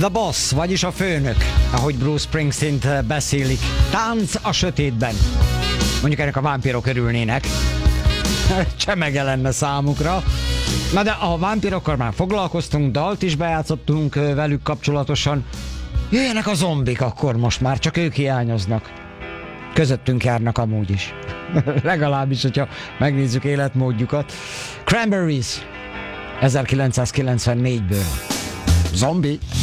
The Boss, vagyis a főnök, ahogy Bruce Springsteen beszélik. Tánc a sötétben. Mondjuk ennek a vámpírok örülnének. Csemege lenne számukra. Na de a vámpirokkal már foglalkoztunk, dalt is bejátszottunk velük kapcsolatosan. Jöjjenek a zombik akkor most már, csak ők hiányoznak. Közöttünk járnak amúgy is. Legalábbis, hogyha megnézzük életmódjukat. Cranberries 1994-ből. Zombi.